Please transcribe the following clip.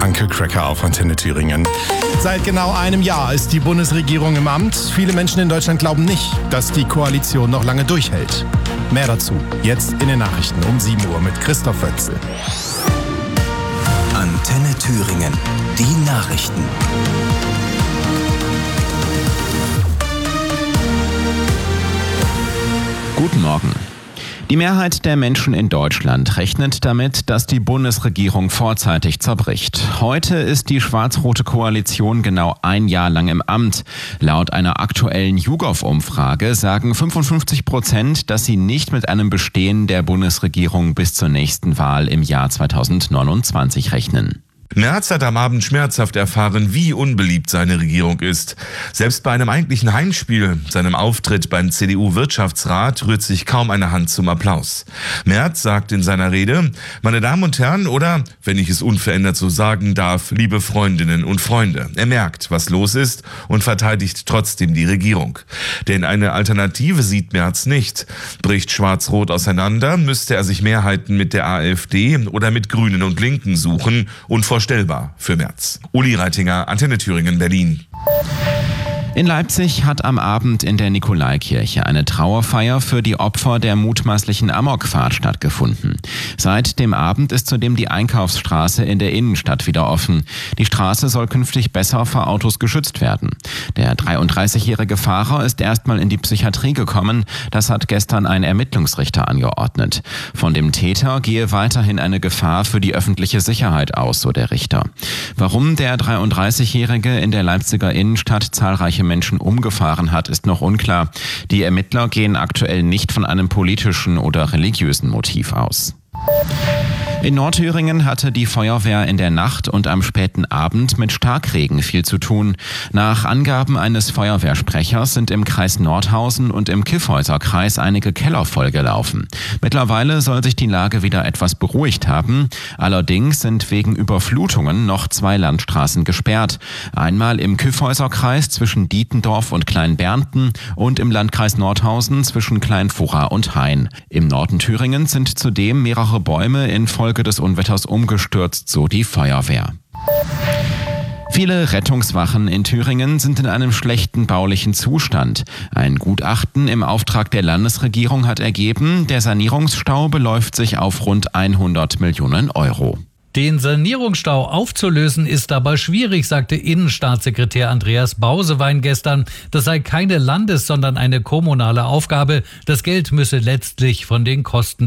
Danke, Cracker auf Antenne Thüringen. Seit genau einem Jahr ist die Bundesregierung im Amt. Viele Menschen in Deutschland glauben nicht, dass die Koalition noch lange durchhält. Mehr dazu jetzt in den Nachrichten um 7 Uhr mit Christoph Wötzel. Antenne Thüringen, die Nachrichten. Guten Morgen. Die Mehrheit der Menschen in Deutschland rechnet damit, dass die Bundesregierung vorzeitig zerbricht. Heute ist die schwarz-rote Koalition genau ein Jahr lang im Amt. Laut einer aktuellen YouGov-Umfrage sagen 55%, dass sie nicht mit einem Bestehen der Bundesregierung bis zur nächsten Wahl im Jahr 2029 rechnen. Merz hat am Abend schmerzhaft erfahren, wie unbeliebt seine Regierung ist. Selbst bei einem eigentlichen Heimspiel, seinem Auftritt beim CDU-Wirtschaftsrat, rührt sich kaum eine Hand zum Applaus. Merz sagt in seiner Rede: Meine Damen und Herren, oder, wenn ich es unverändert so sagen darf, liebe Freundinnen und Freunde. Er merkt, was los ist und verteidigt trotzdem die Regierung. Denn eine Alternative sieht Merz nicht. Bricht Schwarz-Rot auseinander, müsste er sich Mehrheiten mit der AfD oder mit Grünen und Linken suchen. Unvorstellbar für Merz. Uli Reitinger, Antenne Thüringen, Berlin. In Leipzig hat am Abend in der Nikolaikirche eine Trauerfeier für die Opfer der mutmaßlichen Amokfahrt stattgefunden. Seit dem Abend ist zudem die Einkaufsstraße in der Innenstadt wieder offen. Die Straße soll künftig besser vor Autos geschützt werden. Der 33-jährige Fahrer ist erstmal in die Psychiatrie gekommen. Das hat gestern ein Ermittlungsrichter angeordnet. Von dem Täter gehe weiterhin eine Gefahr für die öffentliche Sicherheit aus, so der Richter. Warum der 33-jährige in der Leipziger Innenstadt zahlreiche Menschen umgefahren hat, ist noch unklar. Die Ermittler gehen aktuell nicht von einem politischen oder religiösen Motiv aus. In Nordthüringen hatte die Feuerwehr in der Nacht und am späten Abend mit Starkregen viel zu tun. Nach Angaben eines Feuerwehrsprechers sind im Kreis Nordhausen und im Kyffhäuser-Kreis einige Keller vollgelaufen. Mittlerweile soll sich die Lage wieder etwas beruhigt haben. Allerdings sind wegen Überflutungen noch 2 Landstraßen gesperrt. Einmal im Kyffhäuser-Kreis zwischen Dietendorf und Kleinbernten und im Landkreis Nordhausen zwischen Kleinfurra und Hain. Im Norden Thüringens sind zudem mehrere Bäume infolge des Unwetters umgestürzt, so die Feuerwehr. Viele Rettungswachen in Thüringen sind in einem schlechten baulichen Zustand. Ein Gutachten im Auftrag der Landesregierung hat ergeben, der Sanierungsstau beläuft sich auf rund 100 Millionen Euro. Den Sanierungsstau aufzulösen ist aber schwierig, sagte Innenstaatssekretär Andreas Bausewein gestern. Das sei keine Landes-, sondern eine kommunale Aufgabe. Das Geld müsse letztlich von den Kosten